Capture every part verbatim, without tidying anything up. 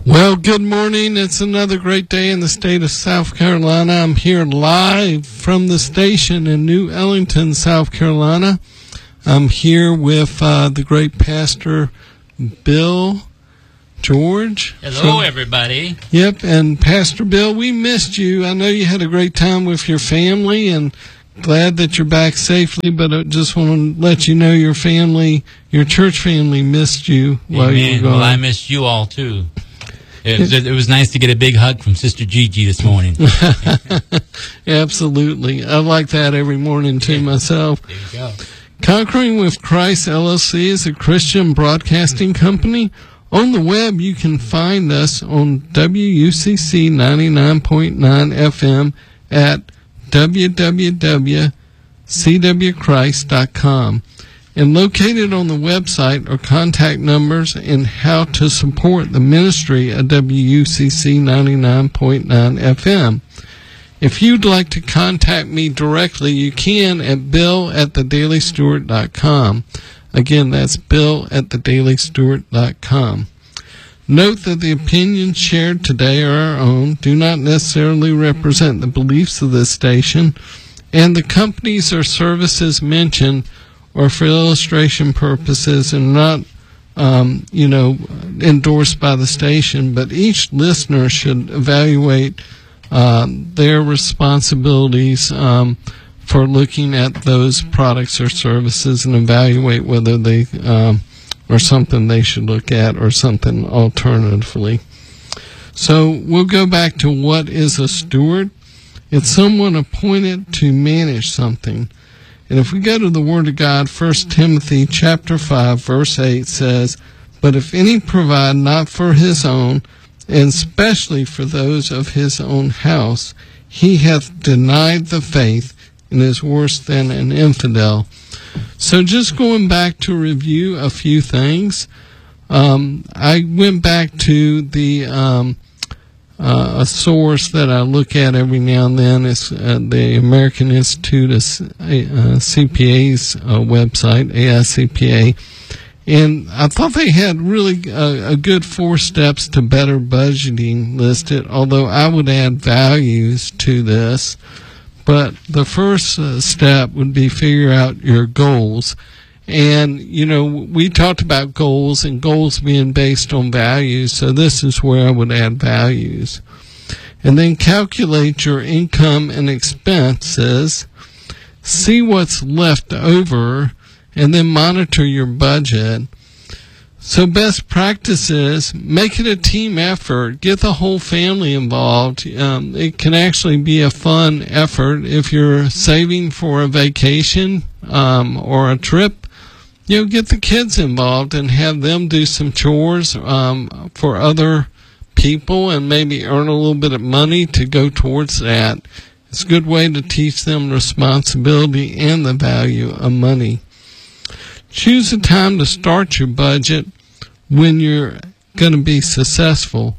Well, good morning. It's another great day in the state of South Carolina. I'm here live from the station in New Ellington, South Carolina. I'm here with uh, the great pastor, Bill George. Hello, from, everybody. Yep, and Pastor Bill, we missed you. I know you had a great time with your family, and glad that you're back safely, but I just want to let you know your family, your church family missed you while Amen. you were gone. Well, I missed you all, too. It was, it was nice to get a big hug from Sister Gigi this morning. Absolutely. I like that every morning, too, myself. There you go. Conquering with Christ, L L C is a Christian broadcasting company. On the web, you can find us on W U C C ninety-nine point nine F M at w w w dot c w christ dot com. And located on the website are contact numbers and how to support the ministry of W U C C ninety-nine point nine F M. If you'd like to contact me directly, you can at bill at the daily stewart dot com. Again, that's bill at the daily stewart dot com. Note that the opinions shared today are our own, do not necessarily represent the beliefs of this station, and the companies or services mentioned or for illustration purposes and not, um, you know, endorsed by the station, but each listener should evaluate um, their responsibilities um, for looking at those products or services and evaluate whether they um, are something they should look at or something alternatively. So we'll go back to what is a steward. It's someone appointed to manage something. And if we go to the Word of God, First Timothy chapter five, verse eight says, "But if any provide not for his own, and especially for those of his own house, he hath denied the faith, and is worse than an infidel." So just going back to review a few things, um, I went back to the um, Uh, a source that I look at every now and then is uh, the American Institute of uh, C P A's uh, website, A I C P A, and I thought they had really uh, a good four steps to better budgeting listed, although I would add values to this. But the first uh, step would be figure out your goals. And, you know, we talked about goals and goals being based on values, so this is where I would add values. And then calculate your income and expenses, see what's left over, and then monitor your budget. So best practices, make it a team effort, get the whole family involved. Um, it can actually be a fun effort if you're saving for a vacation um, or a trip. You know, get the kids involved and have them do some chores um, for other people and maybe earn a little bit of money to go towards that. It's a good way to teach them responsibility and the value of money. Choose a time to start your budget when you're going to be successful.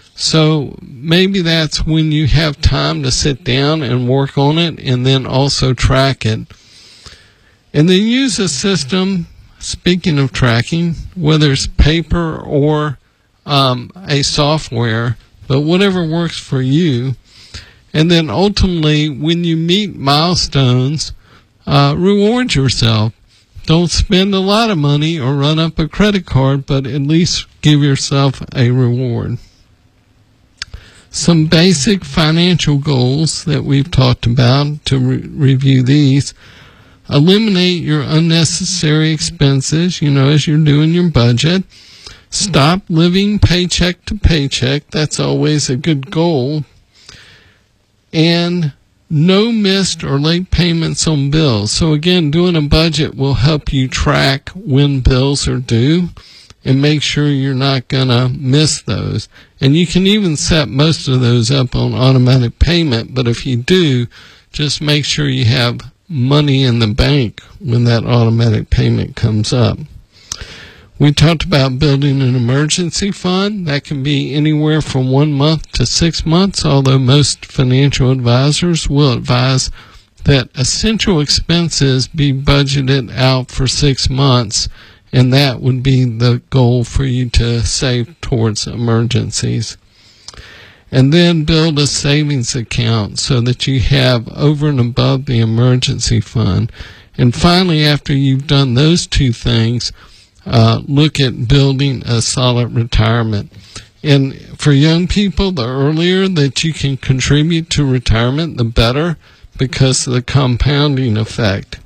So maybe that's when you have time to sit down and work on it and then also track it. And then use a system, speaking of tracking, whether it's paper or um, a software, but whatever works for you. And then ultimately, when you meet milestones, uh, reward yourself. Don't spend a lot of money or run up a credit card, but at least give yourself a reward. Some basic financial goals that we've talked about, to re- review these. Eliminate your unnecessary expenses, you know, as you're doing your budget. Stop living paycheck to paycheck. That's always a good goal. And no missed or late payments on bills. So again, doing a budget will help you track when bills are due and make sure you're not going to miss those. And you can even set most of those up on automatic payment, but if you do, just make sure you have money in the bank when that automatic payment comes up. We talked about building an emergency fund. That can be anywhere from one month to six months, although most financial advisors will advise that essential expenses be budgeted out for six months and that would be the goal for you to save towards emergencies. And then build a savings account so that you have over and above the emergency fund. And finally, after you've done those two things, uh, look at building a solid retirement. And for young people, the earlier that you can contribute to retirement, the better, because of the compounding effect.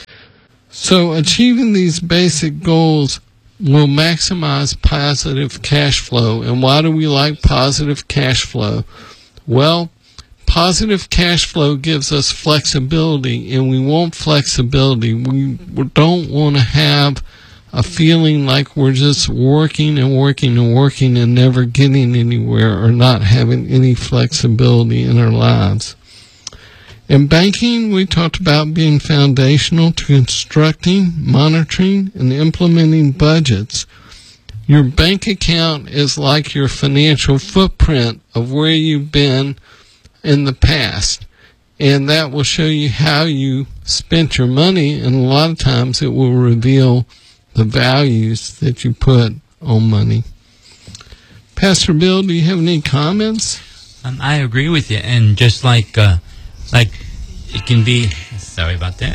So achieving these basic goals will maximize positive cash flow. And why do we like positive cash flow? Well, positive cash flow gives us flexibility, and we want flexibility. We don't want to have a feeling like we're just working and working and working and never getting anywhere, or not having any flexibility in our lives. In banking, we talked about being foundational to constructing, monitoring, and implementing budgets. Your bank account is like your financial footprint of where you've been in the past, and that will show you how you spent your money, and a lot of times it will reveal the values that you put on money. Pastor Bill, do you have any comments? Um, I agree with you, and just like uh, like it can be, sorry about that,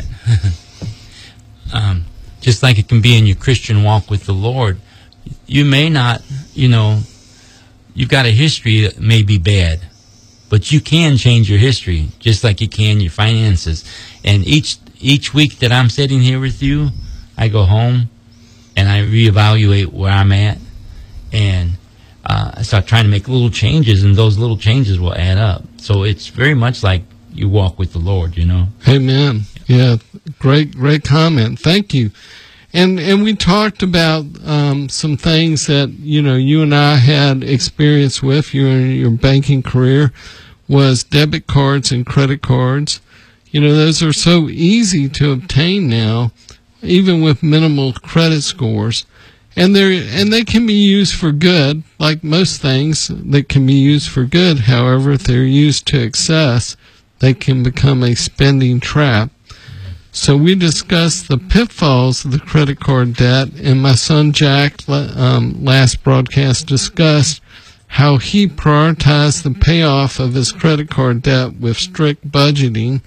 um, just like it can be in your Christian walk with the Lord, you may not, you know, you've got a history that may be bad, but you can change your history, just like you can your finances. And each each week that I'm sitting here with you, I go home and I reevaluate where I'm at, and uh, I start trying to make little changes, and those little changes will add up. So it's very much like you walk with the Lord, you know. Amen. Yeah, great, great comment. Thank you. And and we talked about um, some things that, you know, you and I had experience with you in your banking career, was debit cards and credit cards. You know, those are so easy to obtain now, even with minimal credit scores. And they're and they can be used for good, like most things that can be used for good. However, if they're used to excess, they can become a spending trap. So we discussed the pitfalls of the credit card debt, and my son Jack, um, last broadcast, discussed how he prioritized the payoff of his credit card debt with strict budgeting,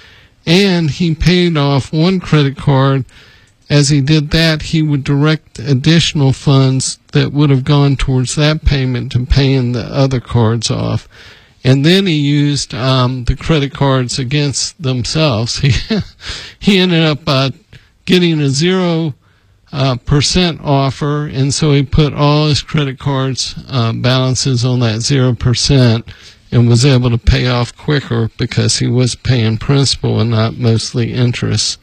and he paid off one credit card. As he did that, he would direct additional funds that would have gone towards that payment to paying the other cards off. And then he used um, the credit cards against themselves. He he ended up uh, getting a zero uh, percent offer, and so he put all his credit cards uh, balances on that zero percent and was able to pay off quicker because he was paying principal and not mostly interest.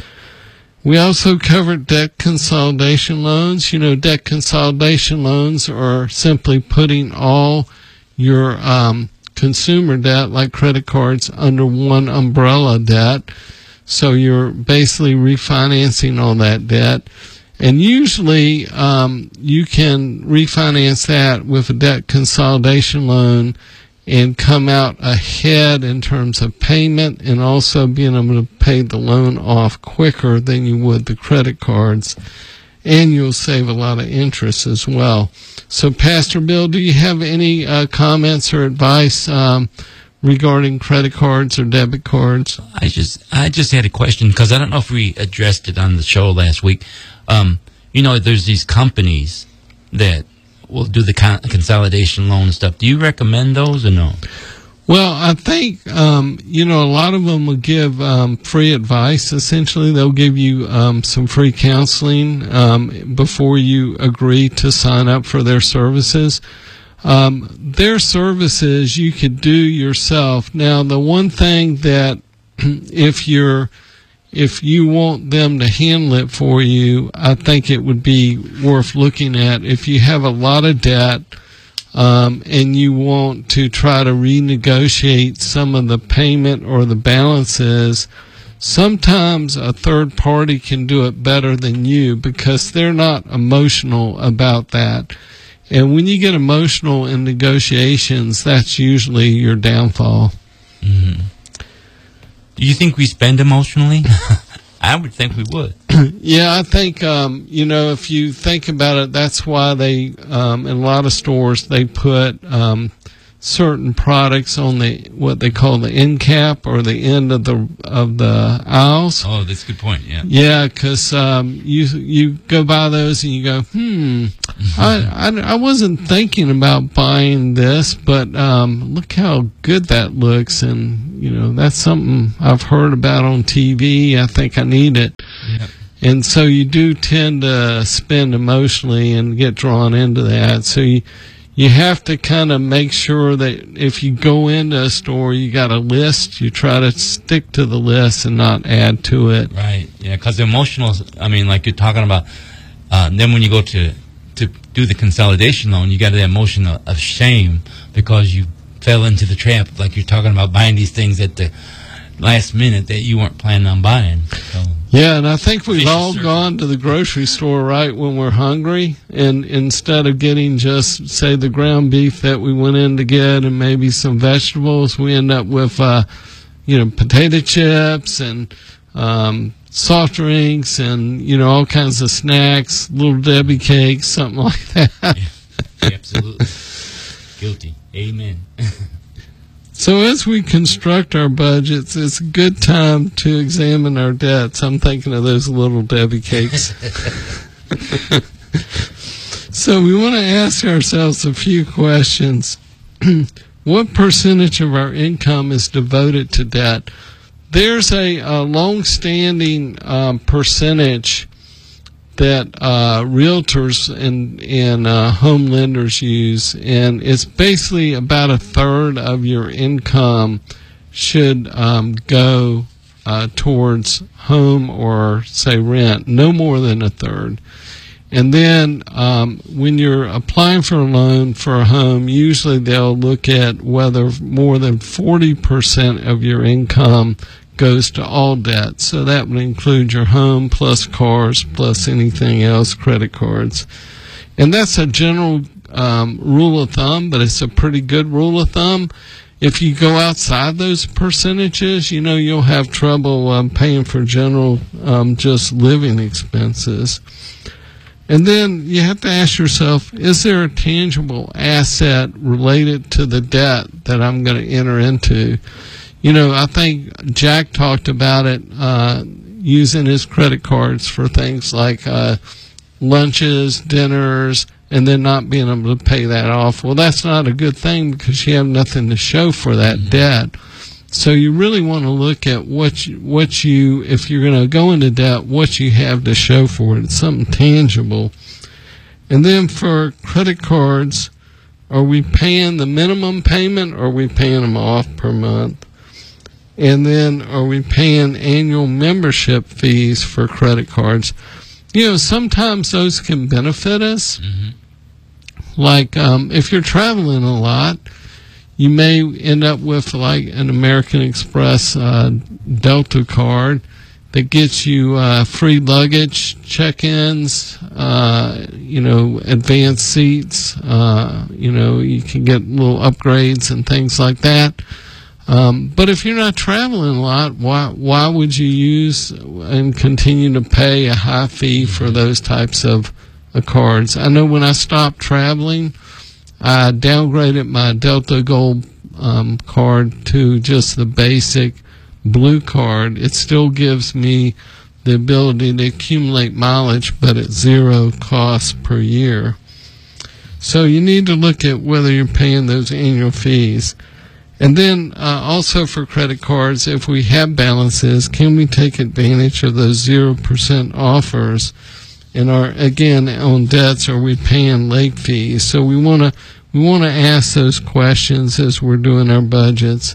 We also covered debt consolidation loans. You know, debt consolidation loans are simply putting all your um, consumer debt, like credit cards, under one umbrella debt. So you're basically refinancing all that debt. And usually um, you can refinance that with a debt consolidation loan and come out ahead in terms of payment, and also being able to pay the loan off quicker than you would the credit cards. And you'll save a lot of interest as well. So, Pastor Bill, do you have any uh, comments or advice um, regarding credit cards or debit cards? I just I just had a question, because I don't know if we addressed it on the show last week. Um, you know, there's these companies that will do the con- consolidation loan stuff. Do you recommend those or no? Well, I think, um, you know, a lot of them will give um, free advice. Essentially, they'll give you um, some free counseling um, before you agree to sign up for their services. Um, their services you could do yourself. Now, the one thing that if you're if you want them to handle it for you, I think it would be worth looking at. If you have a lot of debt, Um, and you want to try to renegotiate some of the payment or the balances, sometimes a third party can do it better than you, because they're not emotional about that. And when you get emotional in negotiations, that's usually your downfall. Mm-hmm. Do you think we spend emotionally? I would think we would. Yeah, I think, um, you know, if you think about it, that's why they, um, in a lot of stores, they put um, certain products on the, what they call the end cap or the end of the of the aisles. Oh, that's a good point, yeah. Yeah, because um, you you go by those and you go, hmm, I, I, I wasn't thinking about buying this, but um, look how good that looks. And, you know, that's something I've heard about on T V. I think I need it. Yeah. And so you do tend to spend emotionally and get drawn into that. So you, you have to kind of make sure that if you go into a store, you got a list, you try to stick to the list and not add to it. Right, yeah, because emotional, I mean, like you're talking about, uh, then when you go to, to do the consolidation loan, you got the emotion of, of shame because you fell into the trap, like you're talking about buying these things at the last minute that you weren't planning on buying. So. Yeah, and I think we've Vicious all circle. gone to the grocery store, right, when we're hungry, and instead of getting just, say, the ground beef that we went in to get and maybe some vegetables, we end up with, uh, you know, potato chips and um, soft drinks and, you know, all kinds of snacks, Little Debbie cakes, something like that. Yeah, absolutely. Guilty. Amen. So as we construct our budgets, it's a good time to examine our debts. I'm thinking of those Little Debbie cakes. So we want to ask ourselves a few questions. What percentage of our income is devoted to debt? There's a, a long-standing um, percentage that uh, realtors and, and uh, home lenders use, and it's basically about a third of your income should um, go uh, towards home or, say, rent, no more than a third. And then um, when you're applying for a loan for a home, usually they'll look at whether more than forty percent of your income goes to all debt. So that would include your home plus cars plus anything else, credit cards. And that's a general um, rule of thumb, but it's a pretty good rule of thumb. If you go outside those percentages, you know, you'll have trouble um, paying for general um, just living expenses. And then you have to ask yourself, is there a tangible asset related to the debt that I'm going to enter into? You know, I think Jack talked about it, uh, using his credit cards for things like uh, lunches, dinners, and then not being able to pay that off. Well, that's not a good thing because you have nothing to show for that mm-hmm. debt. So you really want to look at what you, what you, if you're going to go into debt, what you have to show for it. It's something tangible. And then for credit cards, are we paying the minimum payment or are we paying them off per month? And then are we paying annual membership fees for credit cards? You know, sometimes those can benefit us. Mm-hmm. Like um, if you're traveling a lot, you may end up with like an American Express uh, Delta card that gets you uh, free luggage, check-ins, uh, you know, advanced seats. Uh, you know, you can get little upgrades and things like that. Um, but if you're not traveling a lot, why why would you use and continue to pay a high fee for those types of uh, cards? I know when I stopped traveling, I downgraded my Delta Gold um, card to just the basic blue card. It still gives me the ability to accumulate mileage, but at zero cost per year. So you need to look at whether you're paying those annual fees. And then uh, also for credit cards, if we have balances, can we take advantage of those zero percent offers? And are, again, on debts, are we paying late fees? So we want to we want to ask those questions as we're doing our budgets.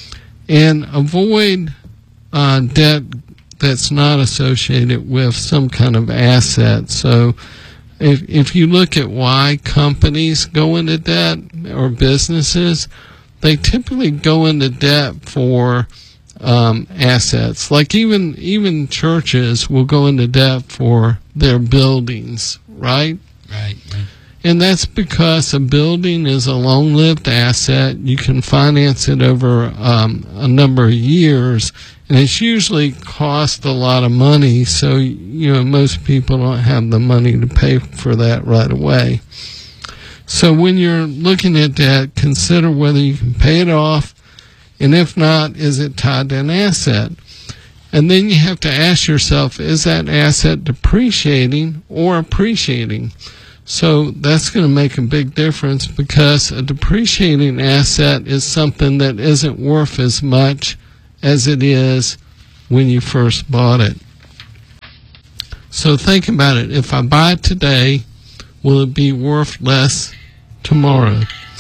And avoid uh, debt that's not associated with some kind of asset. So if if you look at why companies go into debt or businesses, they typically go into debt for um, assets. Like even even churches will go into debt for their buildings, right? Right. right. And that's because a building is a long-lived asset. You can finance it over um, a number of years, and it's usually cost a lot of money, so you know most people don't have the money to pay for that right away. So when you're looking at that, consider whether you can pay it off, and if not, is it tied to an asset? And then you have to ask yourself, is that asset depreciating or appreciating? So that's going to make a big difference, because a depreciating asset is something that isn't worth as much as it is when you first bought it. So think about it. If I buy it today, will it be worth less tomorrow?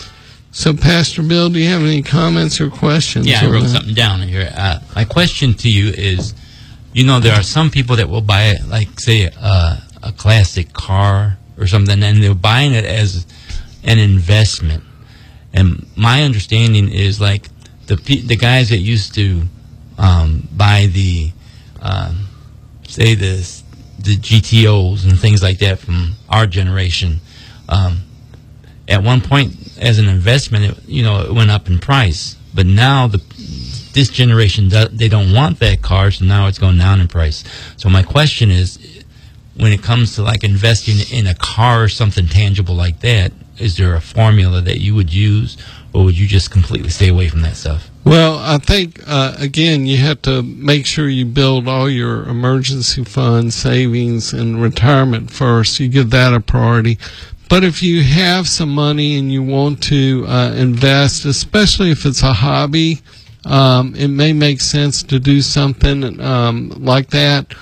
So, Pastor Bill, do you have any comments or questions? Yeah, I wrote that? something down here. Uh, my question to you is, you know, there are some people that will buy it, like, say, uh, a classic car or something, and they're buying it as an investment. And my understanding is, like, the the guys that used to um, buy the, um, say, the the G T Os and things like that from our generation, um, at one point, as an investment, it, you know, it went up in price. But now the this generation, does, they don't want that car, so now it's going down in price. So my question is, when it comes to like investing in a car or something tangible like that, is there a formula that you would use, or would you just completely stay away from that stuff? Well, I think, uh, again, you have to make sure you build all your emergency fund savings and retirement first. You give that a priority. But if you have some money and you want to uh, invest, especially if it's a hobby, um, it may make sense to do something um, like that.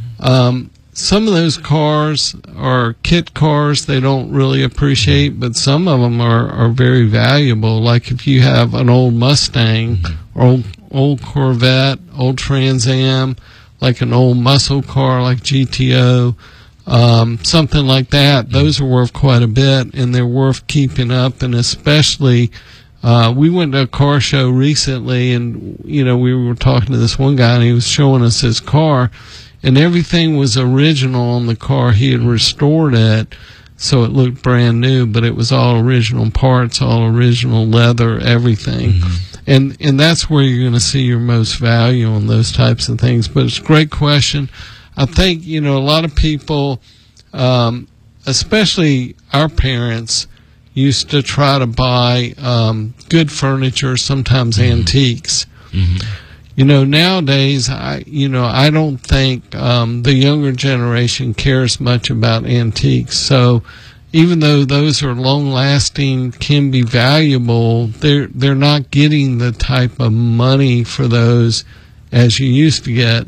Um, some of those cars are kit cars. They don't really appreciate, but some of them are, are very valuable. Like if you have an old Mustang, or old, old Corvette, old Trans Am, like an old muscle car like G T O, um, something like that, those are worth quite a bit, and they're worth keeping up. And especially, uh, we went to a car show recently, and, you know, we were talking to this one guy, and he was showing us his car, and everything was original on the car. He had restored it, so it looked brand new, but it was all original parts, all original leather, everything. Mm-hmm. And and that's where you're going to see your most value on those types of things. But it's a great question. I think, you know, a lot of people, um, especially our parents, used to try to buy um, good furniture, sometimes mm-hmm. antiques. Mm-hmm. You know, nowadays, I you know, I don't think um, the younger generation cares much about antiques. So even though those are long-lasting, can be valuable, they're they're not getting the type of money for those as you used to get.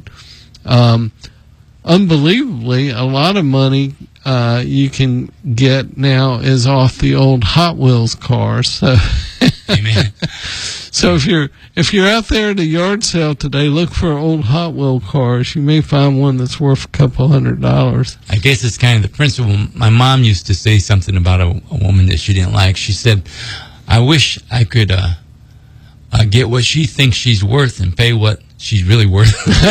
Um, unbelievably, a lot of money uh, you can get now is off the old Hot Wheels cars. So, Amen. So if you're if you're out there at a yard sale today, look for old Hot Wheel cars. You may find one that's worth a couple hundred dollars. I guess it's kind of the principle. My mom used to say something about a, a woman that she didn't like. She said, "I wish I could uh, uh, get what she thinks she's worth and pay what she's really worth."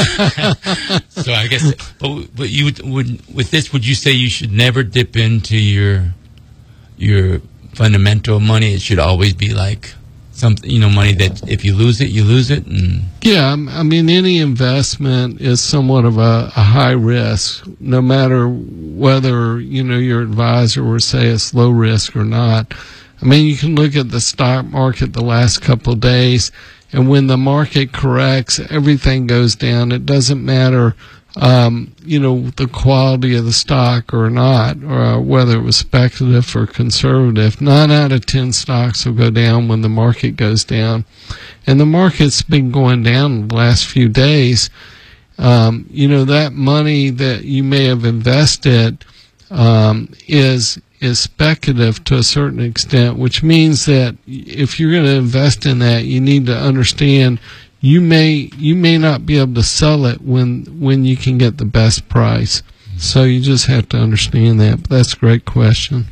So I guess, but but you would, would with this, would you say you should never dip into your your fundamental money? It should always be like something, you know, money that if you lose it, you lose it. And yeah, I mean, any investment is somewhat of a, a high risk, no matter whether, you know, your advisor would say it's low risk or not. I mean, you can look at the stock market the last couple of days, and when the market corrects, everything goes down. It doesn't matter, um, you know, the quality of the stock or not, or uh, whether it was speculative or conservative. Nine out of ten stocks will go down when the market goes down. And the market's been going down the last few days. Um, you know, that money that you may have invested um, is is speculative to a certain extent, which means that if you're going to invest in that, you need to understand you may you may not be able to sell it when when you can get the best price. So you just have to understand that. But that's a great question.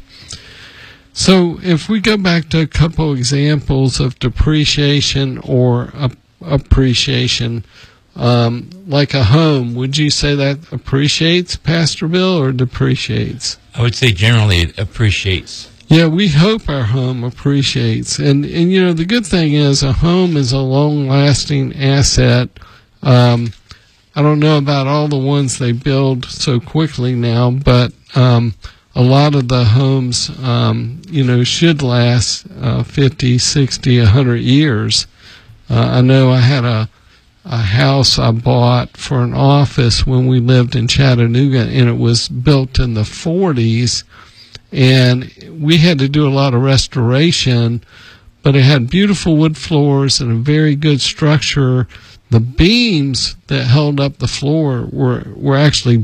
So if we go back to a couple examples of depreciation or ap- appreciation, um, like a home, would you say that appreciates, Pastor Bill, or depreciates? I would say generally it appreciates. Yeah, we hope our home appreciates. And, and you know, the good thing is a home is a long-lasting asset. Um, I don't know about all the ones they build so quickly now, but um, a lot of the homes, um, you know, should last uh, fifty, sixty, one hundred years. Uh, I know I had a, a house I bought for an office when we lived in Chattanooga, and it was built in the forties, and we had to do a lot of restoration, but it had beautiful wood floors and a very good structure. The beams that held up the floor were, were actually